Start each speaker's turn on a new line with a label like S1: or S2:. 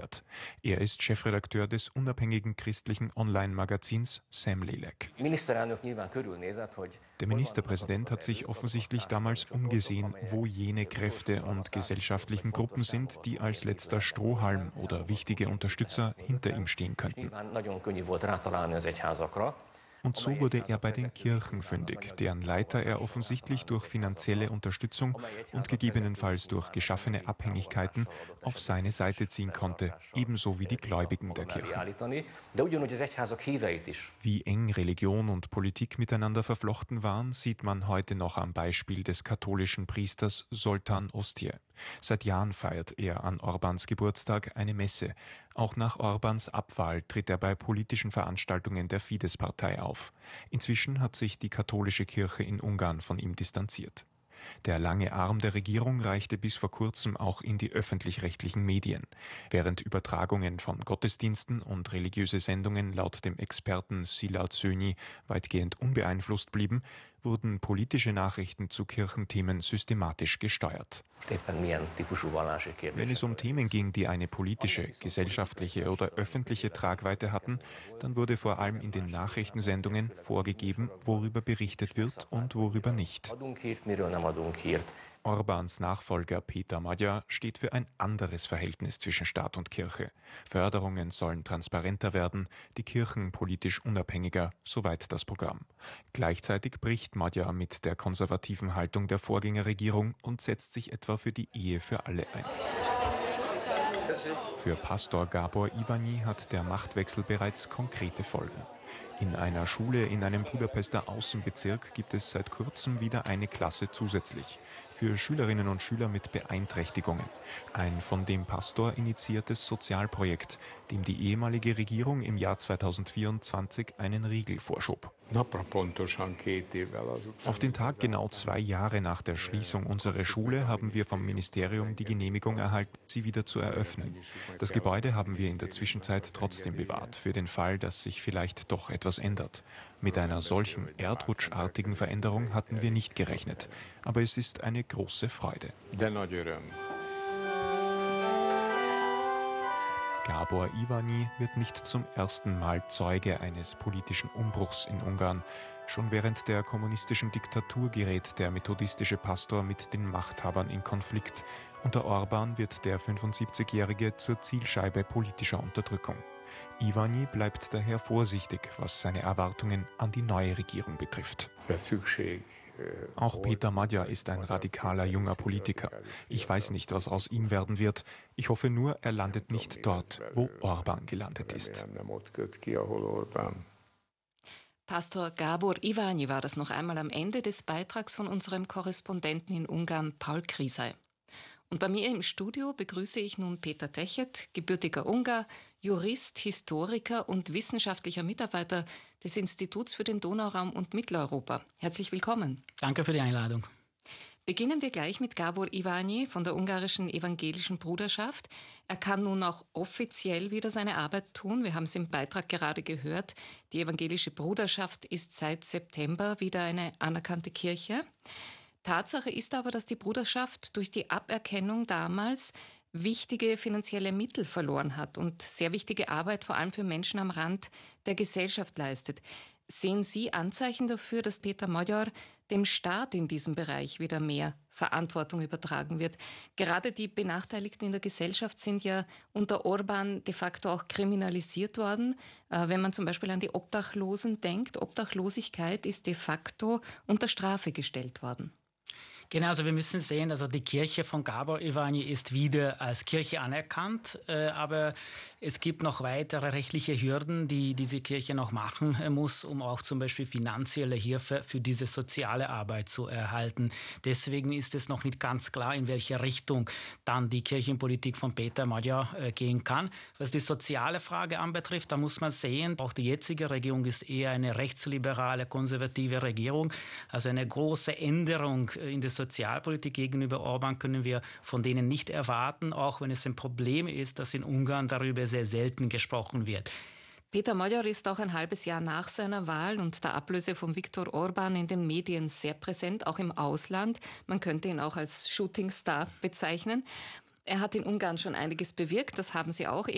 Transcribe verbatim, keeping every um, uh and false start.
S1: erklärt. Er ist Chefredakteur des unabhängigen christlichen Online-Magazins Sam Lélek. Der Ministerpräsident hat sich offensichtlich damals umgesehen, wo jene Kräfte und gesellschaftlichen Gruppen sind, die als letzter Strohhalm oder wichtige Unterstützer hinter ihm stehen könnten. Und so wurde er bei den Kirchen fündig, deren Leiter er offensichtlich durch finanzielle Unterstützung und gegebenenfalls durch geschaffene Abhängigkeiten auf seine Seite ziehen konnte, ebenso wie die Gläubigen der Kirchen. Wie eng Religion und Politik miteinander verflochten waren, sieht man heute noch am Beispiel des katholischen Priesters Zoltán Ostye. Seit Jahren feiert er an Orbáns Geburtstag eine Messe. Auch nach Orbáns Abwahl tritt er bei politischen Veranstaltungen der Fidesz-Partei auf. Inzwischen hat sich die katholische Kirche in Ungarn von ihm distanziert. Der lange Arm der Regierung reichte bis vor kurzem auch in die öffentlich-rechtlichen Medien. Während Übertragungen von Gottesdiensten und religiöse Sendungen laut dem Experten Szilárd Szőnyi weitgehend unbeeinflusst blieben, wurden politische Nachrichten zu Kirchenthemen systematisch gesteuert. Wenn es um Themen ging, die eine politische, gesellschaftliche oder öffentliche Tragweite hatten, dann wurde vor allem in den Nachrichtensendungen vorgegeben, worüber berichtet wird und worüber nicht. Orbáns Nachfolger Péter Magyar steht für ein anderes Verhältnis zwischen Staat und Kirche. Förderungen sollen transparenter werden, die Kirchen politisch unabhängiger, soweit das Programm. Gleichzeitig bricht Magyar mit der konservativen Haltung der Vorgängerregierung und setzt sich etwa für die Ehe für alle ein. Für Pastor Gábor Iványi hat der Machtwechsel bereits konkrete Folgen. In einer Schule in einem Budapester Außenbezirk gibt es seit kurzem wieder eine Klasse zusätzlich. Für Schülerinnen und Schüler mit Beeinträchtigungen. Ein von dem Pastor initiiertes Sozialprojekt, dem die ehemalige Regierung im Jahr zweitausendvierundzwanzig einen Riegel vorschob. Auf den Tag genau zwei Jahre nach der Schließung unserer Schule haben wir vom Ministerium die Genehmigung erhalten, sie wieder zu eröffnen. Das Gebäude haben wir in der Zwischenzeit trotzdem bewahrt, für den Fall, dass sich vielleicht doch etwas ändert. Mit einer solchen erdrutschartigen Veränderung hatten wir nicht gerechnet. Aber es ist eine große Freude. Gábor Iványi wird nicht zum ersten Mal Zeuge eines politischen Umbruchs in Ungarn. Schon während der kommunistischen Diktatur gerät der methodistische Pastor mit den Machthabern in Konflikt. Unter Orbán wird der fünfundsiebzigjährige zur Zielscheibe politischer Unterdrückung. Iványi bleibt daher vorsichtig, was seine Erwartungen an die neue Regierung betrifft. Auch Péter Magyar ist ein radikaler junger Politiker. Ich weiß nicht, was aus ihm werden wird. Ich hoffe nur, er landet nicht dort, wo Orbán gelandet ist.
S2: Pastor Gábor Iványi war das noch einmal am Ende des Beitrags von unserem Korrespondenten in Ungarn, Paul Krisay. Und bei mir im Studio begrüße ich nun Péter Techet, gebürtiger Ungar, Jurist, Historiker und wissenschaftlicher Mitarbeiter des Instituts für den Donauraum und Mitteleuropa. Herzlich willkommen.
S3: Danke für die Einladung.
S2: Beginnen wir gleich mit Gábor Iványi von der ungarischen evangelischen Bruderschaft. Er kann nun auch offiziell wieder seine Arbeit tun. Wir haben es im Beitrag gerade gehört. Die evangelische Bruderschaft ist seit September wieder eine anerkannte Kirche. Tatsache ist aber, dass die Bruderschaft durch die Aberkennung damals wichtige finanzielle Mittel verloren hat und sehr wichtige Arbeit vor allem für Menschen am Rand der Gesellschaft leistet. Sehen Sie Anzeichen dafür, dass Péter Magyar dem Staat in diesem Bereich wieder mehr Verantwortung übertragen wird? Gerade die Benachteiligten in der Gesellschaft sind ja unter Orbán de facto auch kriminalisiert worden. Wenn man zum Beispiel an die Obdachlosen denkt, Obdachlosigkeit ist de facto unter Strafe gestellt worden.
S3: Genau, also wir müssen sehen, also die Kirche von Gábor Iványi ist wieder als Kirche anerkannt, äh, aber es gibt noch weitere rechtliche Hürden, die diese Kirche noch machen muss, um auch zum Beispiel finanzielle Hilfe für diese soziale Arbeit zu erhalten. Deswegen ist es noch nicht ganz klar, in welche Richtung dann die Kirchenpolitik von Péter Magyar äh, gehen kann. Was die soziale Frage anbetrifft, da muss man sehen, auch die jetzige Regierung ist eher eine rechtsliberale, konservative Regierung, also eine große Änderung in der Sozialpolitik gegenüber Orbán können wir von denen nicht erwarten, auch wenn es ein Problem ist, dass in Ungarn darüber sehr selten gesprochen wird.
S2: Péter Magyar ist auch ein halbes Jahr nach seiner Wahl und der Ablöse von Viktor Orbán in den Medien sehr präsent, auch im Ausland. Man könnte ihn auch als Shootingstar bezeichnen. Er hat in Ungarn schon einiges bewirkt, das haben Sie auch